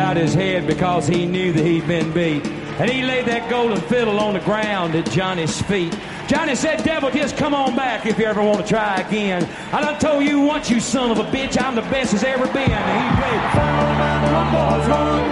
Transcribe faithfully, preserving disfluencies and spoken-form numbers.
out his head because he knew that he'd been beat. And he laid that golden fiddle on the ground at Johnny's feet. Johnny said, devil, just come on back if you ever want to try again. I done told you once, you son of a bitch, I'm the best as ever been. And he played.